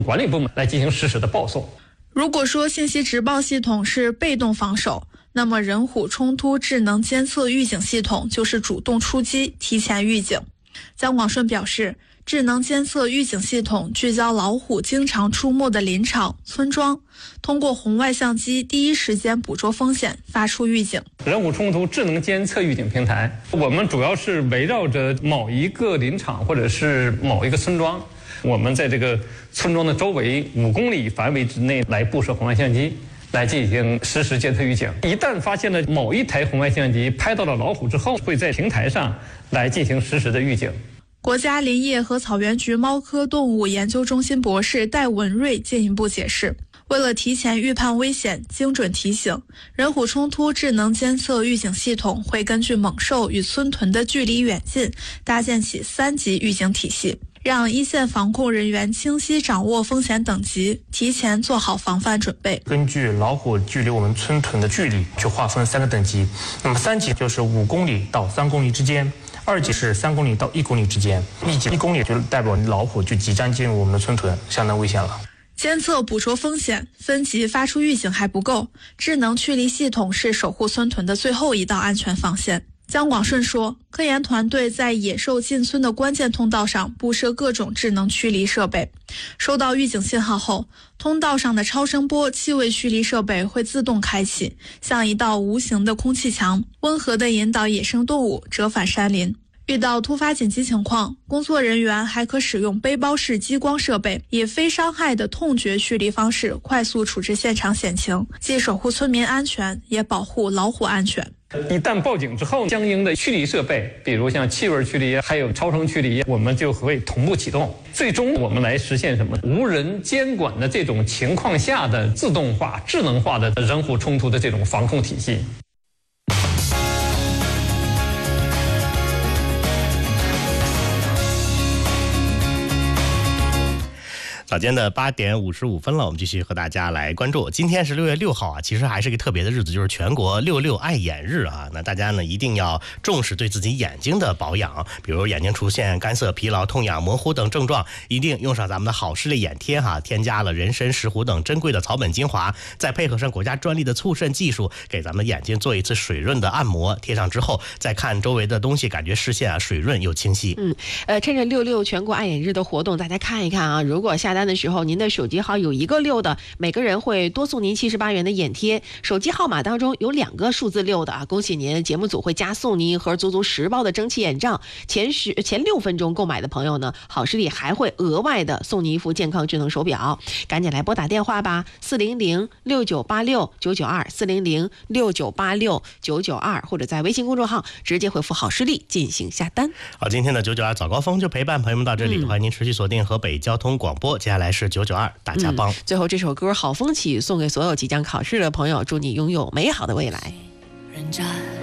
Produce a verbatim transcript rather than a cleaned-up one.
管理部门来进行实时的报送。 如果说信息直报系统是被动防守，那么人虎冲突智能监测预警系统就是主动出击，提前预警。姜广顺表示，智能监测预警系统聚焦老虎经常出没的林场、村庄，通过红外相机第一时间捕捉风险，发出预警。 人虎冲突智能监测预警平台，我们主要是围绕着某一个林场或者是某一个村庄，我们在这个村庄的周围五公里范围之内来布设红外相机，来进行实时监测预警。一旦发现了某一台红外相机拍到了老虎之后，会在平台上来进行实时的预警。 国家林业和草原局猫科动物研究中心博士戴文瑞进一步解释，为了提前预判危险、精准提醒，人虎冲突智能监测预警系统会根据猛兽与村屯的距离远近，搭建起三级预警体系，让一线防控人员清晰掌握风险等级，提前做好防范准备。 根据老虎距离我们村屯的距离去划分三个等级，那么三级就是五公里到三公里之间，二级是三公里到一公里之间，一级一公里就代表老虎就即将进入我们的村屯，相当危险了。 监测捕捉风险，分级发出预警还不够，智能驱离系统是守护村屯的最后一道安全防线。姜广顺说，科研团队在野兽进村的关键通道上布设各种智能驱离设备，收到预警信号后，通道上的超声波气味驱离设备会自动开启，像一道无形的空气墙，温和地引导野生动物折返山林。遇到突发紧急情况，工作人员还可使用背包式激光设备，以非伤害的痛觉驱离方式快速处置现场险情，既守护村民安全，也保护老虎安全。 一旦报警之后，相应的驱离设备，比如像气味驱离还有超声驱离，我们就会同步启动。最终我们来实现什么？无人监管的这种情况下的自动化、智能化的人虎冲突的这种防控体系。 早间的八点五十五分了，我们继续和大家来关注。今天是六月六号啊，其实还是一个特别的日子，就是全国六六爱眼日啊。那大家呢一定要重视对自己眼睛的保养，比如眼睛出现干涩、疲劳、痛痒、模糊等症状，一定用上咱们的好视力眼贴哈，添加了人参、石斛等珍贵的草本精华，再配合上国家专利的促渗技术，给咱们眼睛做一次水润的按摩。贴上之后，再看周围的东西，感觉视线啊水润又清晰。 嗯，呃，趁着六六全国爱眼日的活动，大家看一看啊，如果下单的时候您的手机号有一个六的，每个人会多送您七十八元的眼贴。手机号码当中有两个数字六的啊，恭喜您！节目组会加送您一盒足足十包的蒸汽眼罩。前十前六分钟购买的朋友呢，好视力还会额外的送您一副健康智能手表。赶紧来拨打电话吧，四零零六九八六九九二，四零零六九八六九九二，或者在微信公众号直接回复好视力进行下单。 好，今天的九九二早高峰就陪伴朋友们到这里，嗯、欢迎您持续锁定河北交通广播。接下来是九九二大家帮、嗯。 最后这首歌好风起送给所有即将考试的朋友，祝你拥有美好的未来。 人站